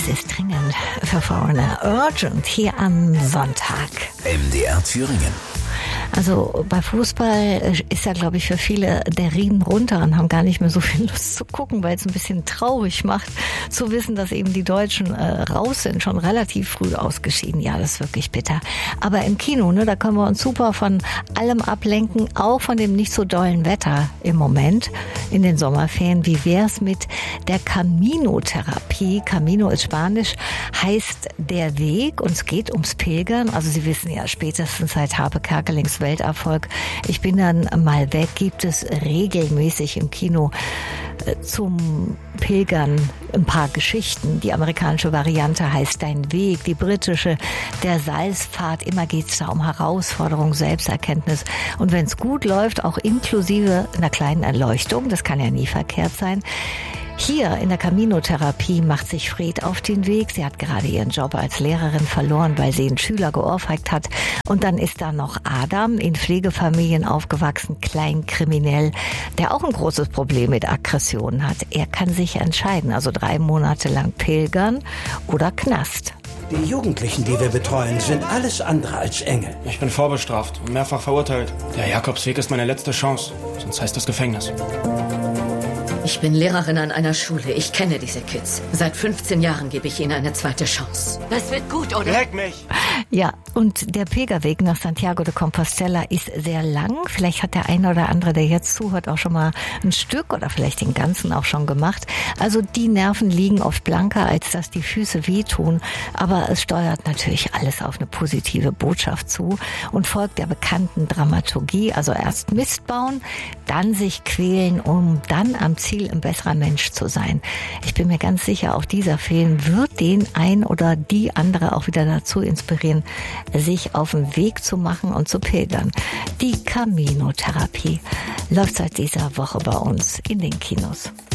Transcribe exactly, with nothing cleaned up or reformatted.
Es ist dringend für Foreigner, urgent hier am Sonntag. M D R Thüringen. Also bei Fußball ist ja, glaube ich, für viele der Riemen runter und haben gar nicht mehr so viel Lust zu gucken, weil es ein bisschen traurig macht, zu wissen, dass eben die Deutschen äh, raus sind, schon relativ früh ausgeschieden. Ja, das ist wirklich bitter. Aber im Kino, ne, da können wir uns super von allem ablenken, auch von dem nicht so dollen Wetter im Moment in den Sommerferien. Wie wär's mit der Camino-Therapie? Camino ist Spanisch, heißt der Weg, und es geht ums Pilgern. Also Sie wissen ja, spätestens seit Harpe Kerkelings Welterfolg Ich bin dann mal weg, gibt es regelmäßig im Kino zum Pilgern ein paar Geschichten. Die amerikanische Variante heißt Dein Weg, die britische Der Salzpfad. Immer geht es da um Herausforderung, Selbsterkenntnis. Und wenn es gut läuft, auch inklusive einer kleinen Erleuchtung, das kann ja nie verkehrt sein. Hier in der Camino-Therapie macht sich Fred auf den Weg. Sie hat gerade ihren Job als Lehrerin verloren, weil sie einen Schüler geohrfeigt hat. Und dann ist da noch Adam, in Pflegefamilien aufgewachsen, kleinkriminell, der auch ein großes Problem mit Aggressionen hat. Er kann sich entscheiden, also drei Monate lang pilgern oder Knast. Die Jugendlichen, die wir betreuen, sind alles andere als Engel. Ich bin vorbestraft und mehrfach verurteilt. Der Jakobsweg ist meine letzte Chance, sonst heißt das Gefängnis. Ich bin Lehrerin an einer Schule. Ich kenne diese Kids. Seit fünfzehn Jahren gebe ich ihnen eine zweite Chance. Das wird gut, oder? Leck mich! Ja, und der Pilgerweg nach Santiago de Compostela ist sehr lang. Vielleicht hat der eine oder andere, der jetzt zuhört, auch schon mal ein Stück oder vielleicht den ganzen auch schon gemacht. Also die Nerven liegen oft blanker, als dass die Füße wehtun. Aber es steuert natürlich alles auf eine positive Botschaft zu und folgt der bekannten Dramaturgie. Also erst Mist bauen, dann sich quälen, um dann am Ziel ein besserer Mensch zu sein. Ich bin mir ganz sicher, auch dieser Film wird den ein oder die andere auch wieder dazu inspirieren, sich auf den Weg zu machen und zu pilgern. Die Camino-Therapie läuft seit dieser Woche bei uns in den Kinos.